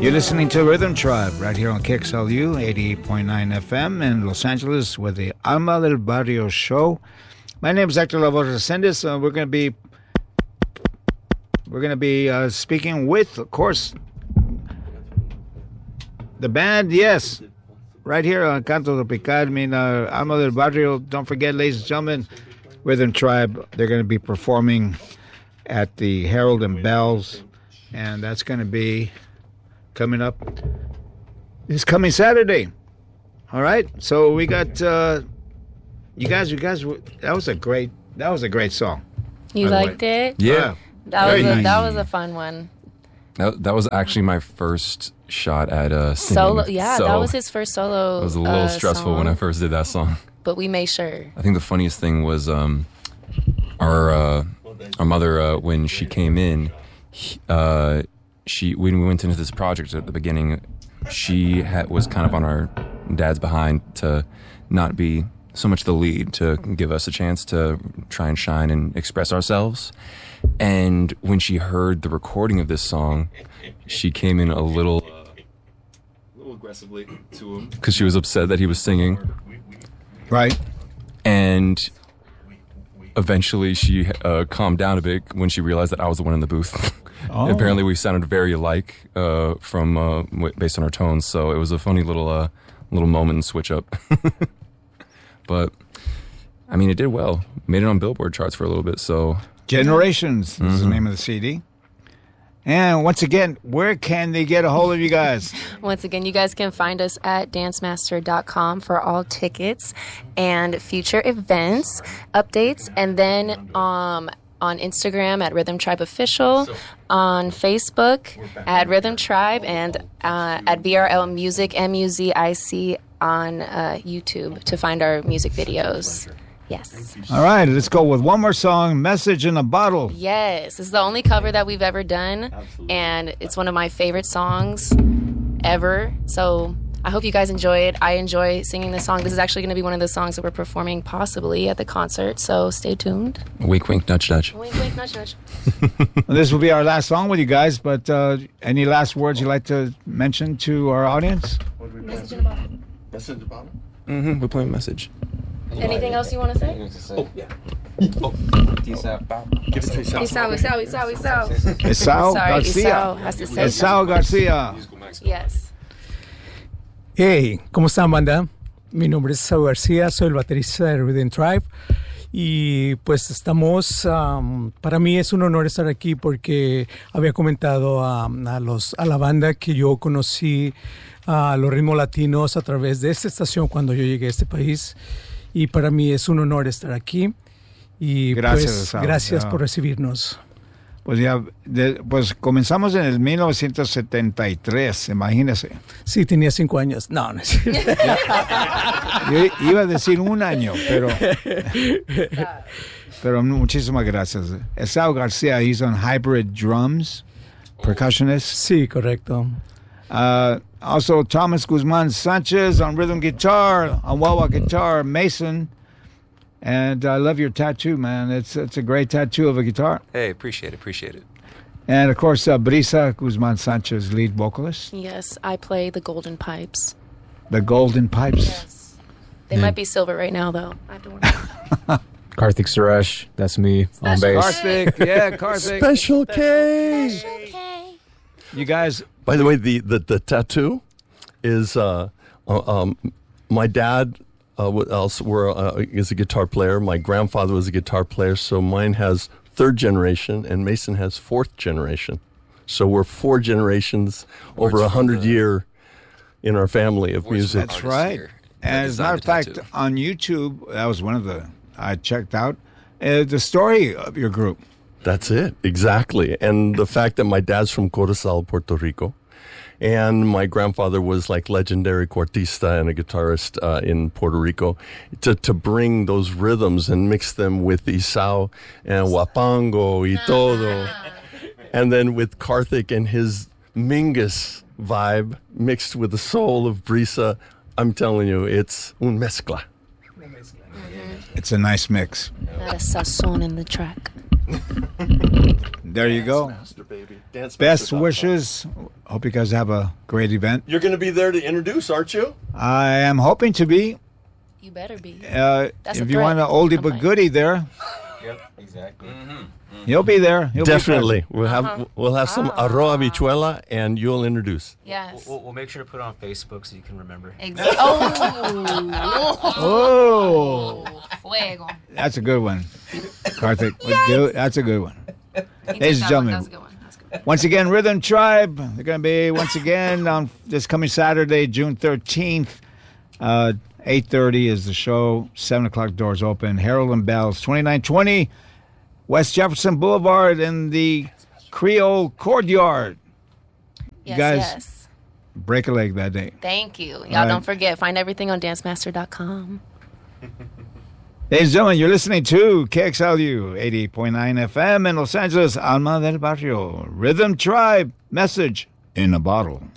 You're listening to Rhythm Tribe right here on KXLU 88.9 FM in Los Angeles with the Alma del Barrio show. My name is Hector Lavoe Resendez. We're going to be speaking with, of course, the band. Yes, right here on Canto Tropical. I mean, Alma del Barrio. Don't forget, ladies and gentlemen, Rhythm Tribe. They're going to be performing at the Herald and Bells, and that's going to be coming up this coming Saturday. All right, so we got you guys. That was a great song. You liked it? Yeah, that was a fun one. That was actually my first shot at singing. Solo. Yeah, so that was his first solo. It was a little stressful when I first did that song, but we made sure. I think the funniest thing was our mother when she came in. When we went into this project at the beginning, she was kind of on our dad's behind to not be so much the lead, to give us a chance to try and shine and express ourselves. And when she heard the recording of this song, she came in a little aggressively to him because she was upset that he was singing. Right. And eventually she calmed down a bit when she realized that I was the one in the booth. Oh. Apparently we sounded very alike based on our tones, so it was a funny little moment and switch up. But I mean, it did well. Made it on Billboard charts for a little bit. So Generations is the name of the CD. And once again, where can they get a hold of you guys? Once again, you guys can find us at dancemaster.com for all tickets and future events, updates, and then on Instagram at Rhythm Tribe Official, on Facebook at Rhythm Tribe, and at BRL Music, MUZIC on YouTube to find our music videos. Yes. All right, let's go with one more song, Message in a Bottle. Yes, this is the only cover that we've ever done, and it's one of my favorite songs ever. So I hope you guys enjoy it. I enjoy singing this song. This is actually going to be one of the songs that we're performing possibly at the concert, so stay tuned. Wink, wink, nudge, nudge. Wink, wink, nudge, nudge. This will be our last song with you guys, but any last words you'd like to mention to our audience? Message in a bottle. Message in a bottle? Mm-hmm, we're playing Message. Anything else you want to say? Oh, yeah. Oh. Give it to Isao Garcia. Isao has to say Isao Garcia. Yes. Hey, ¿cómo están, banda? Mi nombre es Isao García, soy el baterista de Rhythm Tribe. Y pues estamos, para mí es un honor estar aquí porque había comentado a la banda que yo conocí a los ritmos latinos a través de esta estación cuando yo llegué a este país. Y para mí es un honor estar aquí. Y gracias, pues, gracias por recibirnos. Pues ya, pues comenzamos en el 1973, imagínese. Sí, tenía 5 años. No, no es cierto. Yo iba a decir un año, pero muchísimas gracias. Isao Garcia, he's on hybrid drums, percussionist. Sí, correcto. Also, Thomas Guzman Sanchez on rhythm guitar, on wah-wah guitar, Mason. And I love your tattoo, man. It's a great tattoo of a guitar. Hey, appreciate it. And, of course, Brisa Guzman Sanchez, lead vocalist. Yes, I play the golden pipes. The golden pipes. Yes. They might be silver right now, though. I have to work. Karthik Suresh, that's me on bass. Karthik, yeah, Karthik. Special K. Special K. You guys... By the way, the tattoo is my dad is a guitar player. My grandfather was a guitar player, so mine has 3rd generation, and Mason has 4th generation. So we're 4 generations over 100 year in our family of music. That's right. And as a matter of fact, on YouTube, that was one of I checked out, the story of your group. That's it, exactly. And the fact that my dad's from Corozal, Puerto Rico, and my grandfather was like legendary cuartista and a guitarist in Puerto Rico, to bring those rhythms and mix them with Isao and Huapango y todo. And then with Karthik and his Mingus vibe mixed with the soul of Brisa, I'm telling you, it's un mezcla. It's a nice mix. That is sazon in the track. There you go. Master, baby. Dance Best Master. wishes. Hope you guys have a great event. You're going to be there to introduce, aren't you? I am hoping to be. You better be. If That's you a threat. want an oldie I'm but like- goodie there, Yep, exactly. he'll be there. He'll Definitely. Be We'll have some arroz habichuela, and you'll introduce. Yes. We'll make sure to put it on Facebook so you can remember. Exactly. Oh, Fuego. that's a good one, Karthik. Dude, that's a good one. Ladies and gentlemen, That's a good one. That's good. once again, Rhythm Tribe. They're going to be once again on this coming Saturday, June 13th. 8:30 is the show. 7 o'clock doors open. Harold and Bells, 2920 West Jefferson Boulevard in the Creole Courtyard. Yes, guys- yes. Break a leg that day. Thank you. Y'all right. don't forget, find everything on dancemaster.com. Ladies and gentlemen, you're listening to KXLU 88.9 FM in Los Angeles, Alma del Barrio. Rhythm Tribe, message in a bottle.